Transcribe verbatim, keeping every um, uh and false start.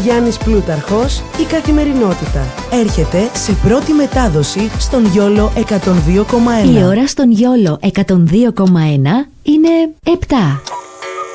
Γιάννης Πλούταρχος, η καθημερινότητα. Έρχεται σε πρώτη μετάδοση στον Γιόλο εκατόν δύο κόμμα ένα. Η ώρα στον Γιόλο εκατόν δύο κόμμα ένα είναι επτά.